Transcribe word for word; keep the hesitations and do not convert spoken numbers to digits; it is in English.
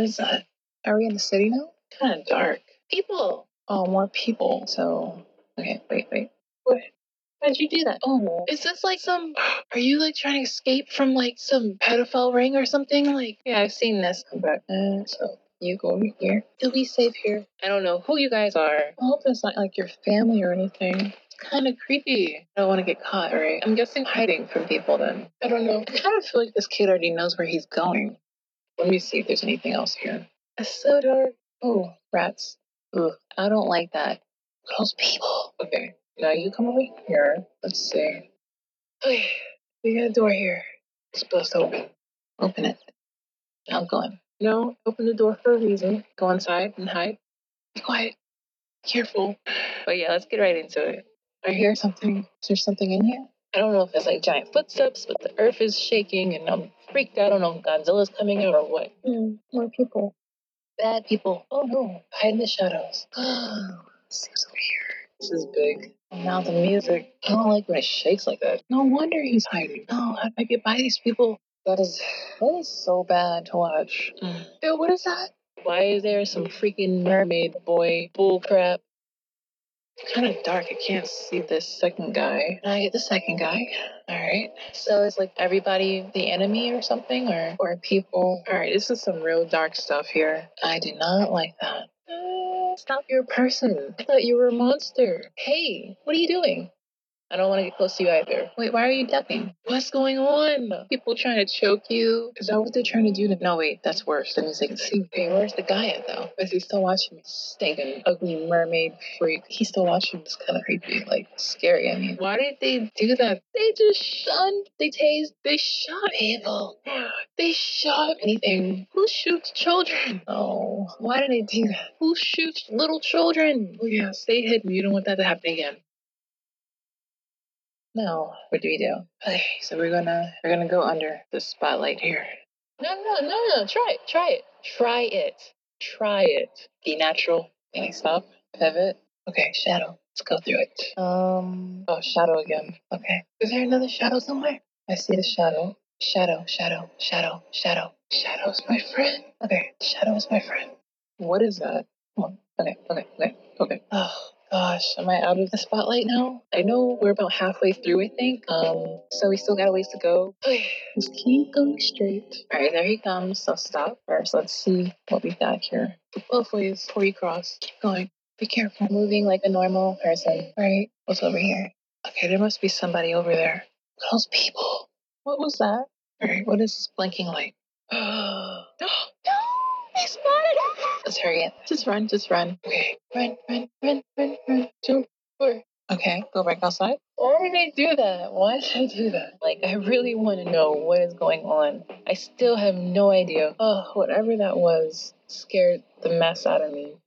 What is that? Are we in the city now? Kind of dark. People. Oh, more people. So, okay, wait, wait. What? How'd you do that? Oh, is this like some? Are you like trying to escape from like some pedophile ring or something? Like, yeah, I've seen this. But uh, so you go over here. You'll be safe here. I don't know who you guys are. I hope it's not like your family or anything. It's kind of creepy. I don't want to get caught, right? I'm guessing hiding from people then. I don't know. I kind of feel like this kid already knows where he's going. Let me see if there's anything else here. It's so dark. Oh, rats. Ugh, I don't like that. Those people. Okay, now you come over here. Let's see. Okay, we got a door here. It's supposed to open. Open it. I'm going. No, open the door for a reason. Go inside and hide. Be quiet. Careful. But yeah, let's get right into it. I hear something. Is there something in here? I don't know if it's like giant footsteps, but the earth is shaking and I'm freaked out. I don't know if Godzilla's coming out or what. Mm, more people. Bad people. Oh no. Hide in the shadows. Let's see what's over here. This is big. And now the music. I don't like when it shakes like that. No wonder he's hiding. No, how do I get by these people? That is that is so bad to watch. Mm. Ew, what is that? Why is there some freaking mermaid boy bull crap? It's kind of dark. I can't see this second guy. Can I get the second guy? All right. So is like everybody the enemy or something, or or people? All right. This is some real dark stuff here. I do not like that. Uh, stop your person. I thought you were a monster. Hey, what are you doing? I don't want to get close to you either. Wait, why are you ducking? What's going on? People trying to choke you? Is that what they're trying to do? To- no, wait, that's worse. That means they can see. Hey, where's the guy at, though? Is he still watching me? Stinking, ugly mermaid freak. He's still watching. It's kind of creepy. Like, scary, I mean. Why did they do that? They just shunned. They tased. They shot people. They shot anything. Who shoots children? Oh, why did they do that? Who shoots little children? Oh, yeah, stay hidden. You don't want that to happen again. Now, what do we do? Okay, so we're gonna we're gonna go under the spotlight here. No, no, no, no. Try it. Try it. Try it. Try it. Be natural. Can I stop? Pivot. Okay, shadow. Let's go through it. Um. Oh, shadow again. Okay. Is there another shadow somewhere? I see the shadow. Shadow. Shadow. Shadow. Shadow. Shadow is my friend. Okay. Shadow is my friend. What is that? Come on. Okay. Okay. Okay. Okay. Oh. Gosh, am I out of the spotlight now? I know we're about halfway through, I think. Um, so we still got a ways to go. Okay, just keep going straight. All right, there he comes. So stop first. Let's see what we got here. Both ways before you cross. Keep going. Be careful. Moving like a normal person. All right, what's over here? Okay, there must be somebody over there. Those people. What was that? All right, what is this blinking light? No! They spotted us! Let's hurry it. Just run, just run. Okay. Run, run, run, run, run. Jump. Forward. Okay, go back outside. Why did they do that? Why did they do that? Like, I really want to know what is going on. I still have no idea. Oh, whatever that was scared the mess out of me.